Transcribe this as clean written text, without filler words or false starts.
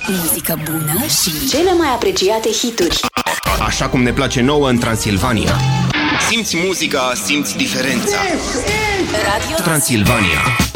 Muzică bună și cele mai apreciate hituri. Așa cum ne place nouă în Transilvania. Simți muzica, simți diferența. Radio Transilvania.